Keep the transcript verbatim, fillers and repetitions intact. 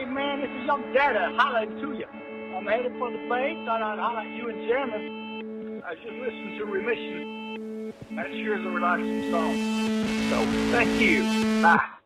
man, this is Young Dada hollering to you. I'm headed for the bay. Thought I'd holler at you and Chairman. I just listened to Remission. That sure is a relaxing song. So, thank you. Bye.